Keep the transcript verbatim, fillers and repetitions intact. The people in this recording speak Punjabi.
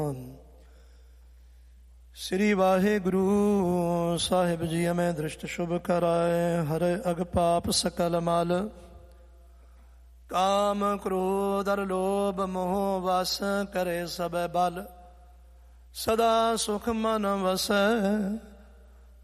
ਸ੍ਰੀ ਵਾਹਿਗੁਰੂ ਸਾਹਿਬ ਜੀ ਮੈਂ ਦ੍ਰਿਸ਼ਟ ਸ਼ੁਭ ਕਰਾਏ, ਹਰੇ ਅਗ ਪਾਪ ਸਕਲ ਮਲ, ਕਾਮ ਕ੍ਰੋਧ ਅਰ ਲੋਭ ਮੋਹ ਵਸ, ਕਰੇ ਸਭੈ ਬਲ, ਸਦਾ ਸੁਖ ਮਨ ਵਸੈ।